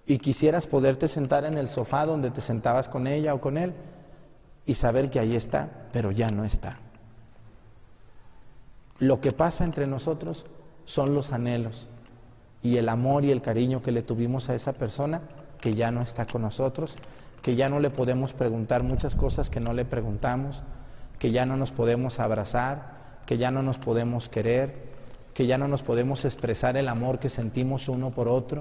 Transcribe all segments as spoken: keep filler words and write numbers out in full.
y quisieras poderte sentar en el sofá donde te sentabas con ella o con él y saber que ahí está, pero ya no está. Lo que pasa entre nosotros son los anhelos y el amor y el cariño que le tuvimos a esa persona que ya no está con nosotros, que ya no le podemos preguntar muchas cosas que no le preguntamos, que ya no nos podemos abrazar, que ya no nos podemos querer, que ya no nos podemos expresar el amor que sentimos uno por otro.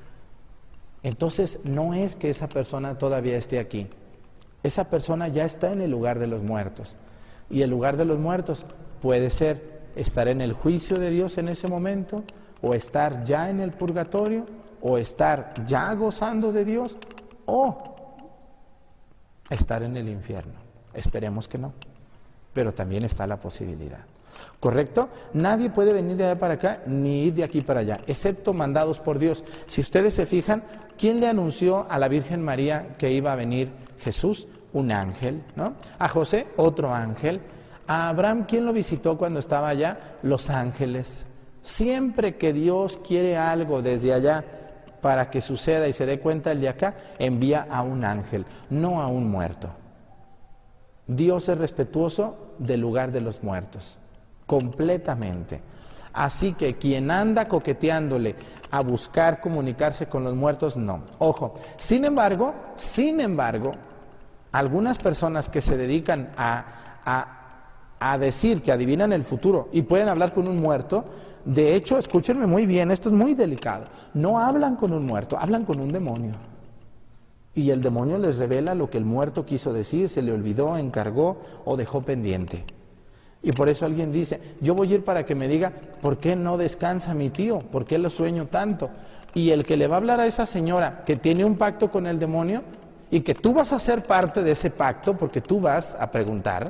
Entonces no es que esa persona todavía esté aquí, esa persona ya está en el lugar de los muertos, y el lugar de los muertos puede ser estar en el juicio de Dios en ese momento, o estar ya en el purgatorio, o estar ya gozando de Dios, o estar en el infierno. Esperemos que no, pero también está la posibilidad. ¿Correcto? Nadie puede venir de allá para acá ni ir de aquí para allá, excepto mandados por Dios. Si ustedes se fijan, ¿quién le anunció a la Virgen María que iba a venir Jesús? Un ángel, ¿no? A José, otro ángel. A Abraham, ¿quién lo visitó cuando estaba allá? Los ángeles. Siempre que Dios quiere algo desde allá para que suceda y se dé cuenta el de acá, envía a un ángel, no a un muerto. Dios es respetuoso del lugar de los muertos, completamente. Así que quien anda coqueteándole a buscar comunicarse con los muertos, no. Ojo, sin embargo, sin embargo, algunas personas que se dedican a, a, a decir que adivinan el futuro y pueden hablar con un muerto, de hecho, escúchenme muy bien, esto es muy delicado, no hablan con un muerto, hablan con un demonio. Y el demonio les revela lo que el muerto quiso decir, se le olvidó, encargó o dejó pendiente. Y por eso alguien dice, yo voy a ir para que me diga, ¿por qué no descansa mi tío? ¿Por qué lo sueño tanto? Y el que le va a hablar a esa señora que tiene un pacto con el demonio y que tú vas a ser parte de ese pacto porque tú vas a preguntar,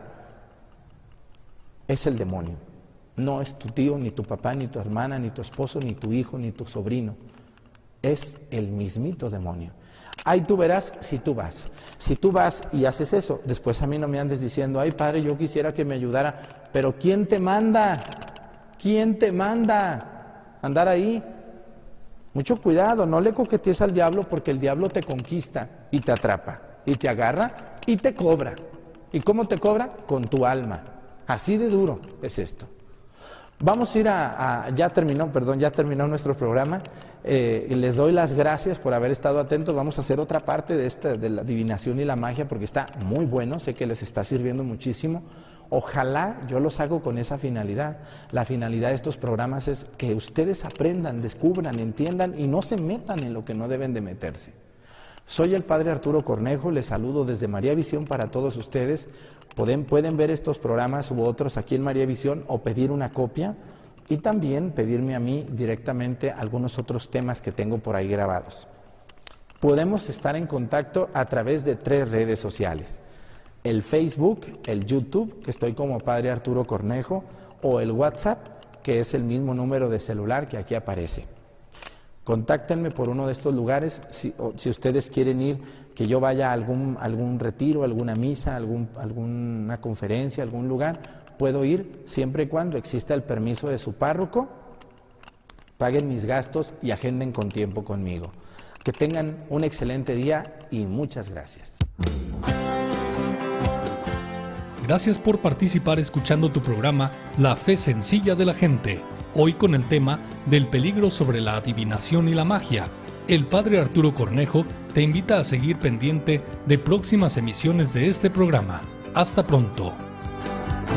es el demonio. No es tu tío, ni tu papá, ni tu hermana, ni tu esposo, ni tu hijo, ni tu sobrino. Es el mismito demonio. Ahí tú verás si tú vas. Si tú vas y haces eso, después a mí no me andes diciendo, ay padre, yo quisiera que me ayudara. Pero ¿quién te manda? ¿Quién te manda a andar ahí? Mucho cuidado, no le coquetees al diablo porque el diablo te conquista y te atrapa, y te agarra y te cobra. ¿Y cómo te cobra? Con tu alma. Así de duro es esto. Vamos a ir a, a ya terminó, perdón, ya terminó nuestro programa. Eh, les doy las gracias por haber estado atentos. Vamos a hacer otra parte de esta, de la adivinación y la magia, porque está muy bueno, sé que les está sirviendo muchísimo. Ojalá yo los hago con esa finalidad. La finalidad de estos programas es que ustedes aprendan, descubran, entiendan y no se metan en lo que no deben de meterse. Soy el Padre Arturo Cornejo, les saludo desde María Visión para todos ustedes. Pueden, pueden ver estos programas u otros aquí en María Visión o pedir una copia y también pedirme a mí directamente algunos otros temas que tengo por ahí grabados. Podemos estar en contacto a través de tres redes sociales. El Facebook, el YouTube, que estoy como Padre Arturo Cornejo, o el WhatsApp, que es el mismo número de celular que aquí aparece. Contáctenme por uno de estos lugares, si, o, si ustedes quieren ir, que yo vaya a algún, algún retiro, alguna misa, algún, alguna conferencia, algún lugar, puedo ir siempre y cuando exista el permiso de su párroco, paguen mis gastos y agenden con tiempo conmigo. Que tengan un excelente día y muchas gracias. Gracias por participar escuchando tu programa La Fe Sencilla de la Gente. Hoy con el tema del peligro sobre la adivinación y la magia. El Padre Arturo Cornejo te invita a seguir pendiente de próximas emisiones de este programa. Hasta pronto.